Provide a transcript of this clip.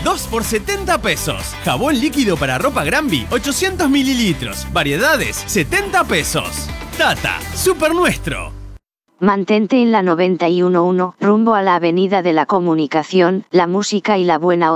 2 por 70 pesos. Jabón líquido para ropa Granby, 800 mililitros. Variedades, 70 pesos. Tata, Super Nuestro. Mantente en la 91.1, rumbo a la Avenida de la Comunicación, la música y la buena